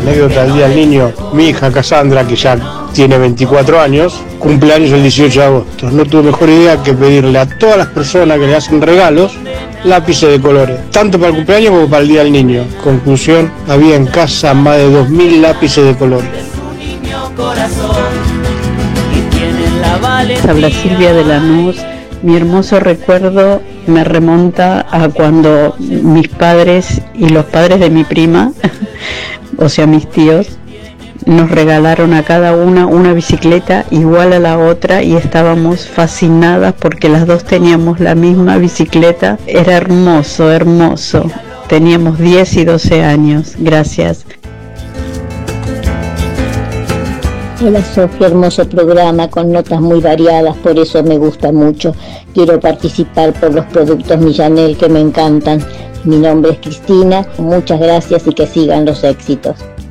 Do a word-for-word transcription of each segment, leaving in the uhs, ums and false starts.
anécdota del Día del Niño, mi hija Cassandra, que ya tiene veinticuatro años, cumpleaños el dieciocho de agosto. No tuve mejor idea que pedirle a todas las personas que le hacen regalos lápices de colores, tanto para el cumpleaños como para el Día del Niño. Conclusión, había en casa más de dos mil lápices de colores. Habla Silvia de Lanús. Mi hermoso recuerdo me remonta a cuando mis padres y los padres de mi prima, o sea mis tíos, nos regalaron a cada una una bicicleta igual a la otra y estábamos fascinadas porque las dos teníamos la misma bicicleta. Era hermoso, hermoso. Teníamos diez y doce años. Gracias. Hola Sofía, hermoso programa con notas muy variadas, por eso me gusta mucho. Quiero participar por los productos Millanel que me encantan. Mi nombre es Cristina, muchas gracias y que sigan los éxitos.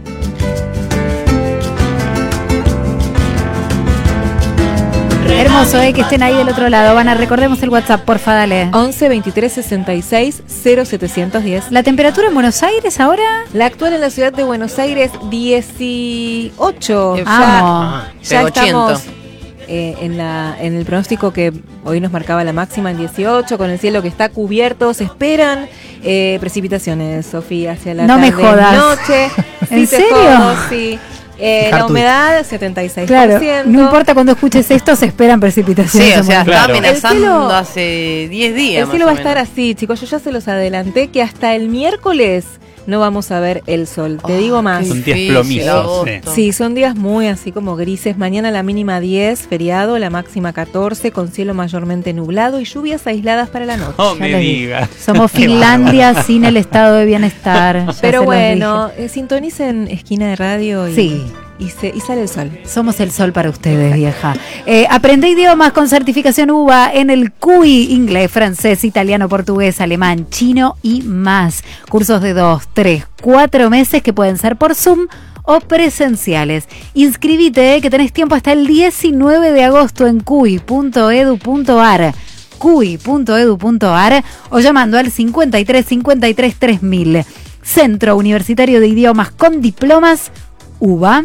Hermoso, eh, que estén ahí del otro lado. Van a recordemos el WhatsApp, porfa, dale. once veintitrés sesenta y seis cero setecientos diez. ¿La temperatura en Buenos Aires ahora? La actual en la ciudad de Buenos Aires, dieciocho. Vamos. Ya, ya estamos eh, en, la, en el pronóstico que hoy nos marcaba la máxima en dieciocho, con el cielo que está cubierto. Se esperan eh, precipitaciones, Sofía, hacia la no tarde me jodas. noche. ¿En sí, serio? Jodo, sí. Eh, la humedad, setenta y seis por ciento. Claro, no importa cuando escuches esto, se esperan precipitaciones. Sí, o sea, claro. está amenazando cielo, hace diez días. El cielo va a estar así, chicos. Yo ya se los adelanté que hasta el miércoles no vamos a ver el sol. Te oh, digo más. Son días plomizos. Sí. sí, son días muy así como grises. Mañana la mínima diez, feriado, la máxima catorce, con cielo mayormente nublado y lluvias aisladas para la noche. No me digas. Somos Finlandia sin el estado de bienestar. Pero bueno, eh, sintonicen Esquina de Radio y... Sí. Y, se, y sale el sol. Somos el sol para ustedes, vieja. Eh, aprende idiomas con certificación U B A en el C U I, inglés, francés, italiano, portugués, alemán, chino y más. Cursos de dos, tres, cuatro meses que pueden ser por Zoom o presenciales. Inscribite, eh, que tenés tiempo hasta el diecinueve de agosto en cui punto edu punto ar. cui punto edu punto ar o llamando al cincuenta y tres cincuenta y tres tres mil. Centro Universitario de Idiomas con Diplomas U B A.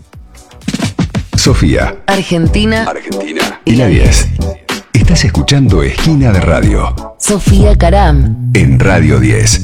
Sofía, Argentina, Argentina y la diez. Estás escuchando Esquina de Radio. Sofía Caram En Radio diez.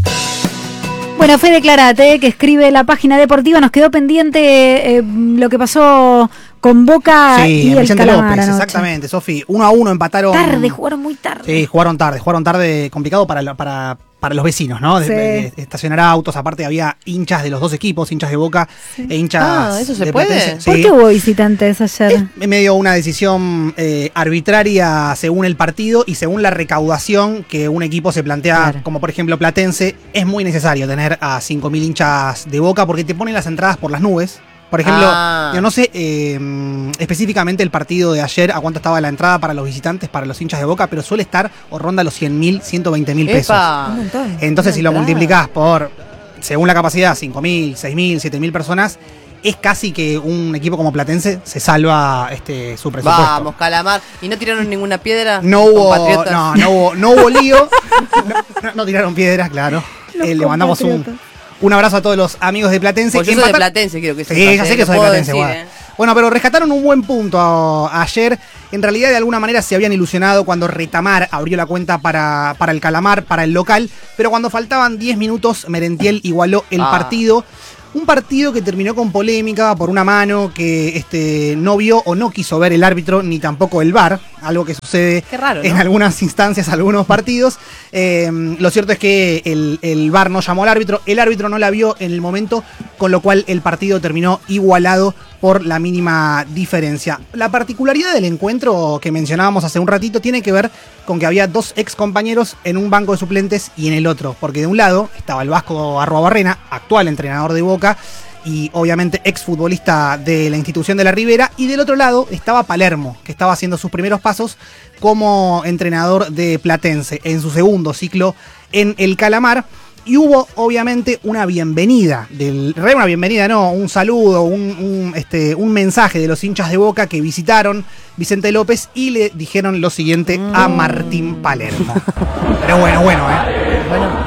Bueno, Fede Clarate, que escribe la página deportiva, nos quedó pendiente eh, lo que pasó con Boca sí, y el Vicente Calamar López, anoche. exactamente, Sofi. Uno a uno empataron. Tarde, jugaron muy tarde. Sí, jugaron tarde, jugaron tarde, complicado para, para, para los vecinos, ¿no? De, Sí. de, de estacionar autos, aparte había hinchas de los dos equipos, hinchas de Boca sí. e hinchas ah, ¿eso se de puede? Platense. ¿Por sí. qué hubo visitantes ayer? Es medio una decisión eh, arbitraria según el partido y según la recaudación que un equipo se plantea, claro. Como por ejemplo Platense, es muy necesario tener a cinco mil hinchas de Boca porque te ponen las entradas por las nubes. Por ejemplo, ah. yo no sé eh, específicamente el partido de ayer, a cuánto estaba la entrada para los visitantes, para los hinchas de Boca, pero suele estar o ronda los cien mil, ciento veinte mil pesos. Un montón. Entonces, si lo multiplicás por, según la capacidad, cinco mil, seis mil, siete mil personas, es casi que un equipo como Platense se salva este su presupuesto. Vamos, Calamar. ¿Y no tiraron ninguna piedra? No hubo, no, no hubo, no hubo lío. no, no, no tiraron piedras, claro. Eh, le mandamos un... Un abrazo a todos los amigos de Platense. Pues yo soy de Platense, quiero que se Sí, ya sé que soy de Platense. Decir, bueno. eh. bueno, pero rescataron un buen punto a, a ayer. En realidad, de alguna manera, se habían ilusionado cuando Retamar abrió la cuenta para, para el Calamar, para el local. Pero cuando faltaban diez minutos, Merentiel igualó el ah. partido. Un partido que terminó con polémica por una mano que este, no vio o no quiso ver el árbitro, ni tampoco el V A R, algo que sucede Qué raro, ¿no? en algunas instancias, algunos partidos. Eh, lo cierto es que el, el V A R no llamó al árbitro, el árbitro no la vio en el momento, con lo cual el partido terminó igualado por la mínima diferencia. La particularidad del encuentro que mencionábamos hace un ratito tiene que ver con que había dos ex compañeros en un banco de suplentes y en el otro, porque de un lado estaba el Vasco Arruabarrena, actual entrenador de Boca y obviamente exfutbolista de la institución de la Ribera, y del otro lado estaba Palermo, que estaba haciendo sus primeros pasos como entrenador de Platense en su segundo ciclo en el Calamar. Y hubo, obviamente, una bienvenida, del, una bienvenida, no, un saludo, un, un, este, un mensaje de los hinchas de Boca que visitaron Vicente López y le dijeron lo siguiente a Martín Palermo. Pero bueno, bueno, ¿eh? Bueno.